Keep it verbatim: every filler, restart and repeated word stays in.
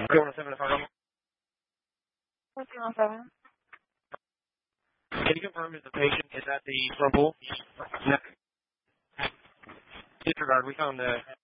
three one seven, if I fourteen oh seven. Can you confirm if the patient is at the front pool? No. Disregard. We found the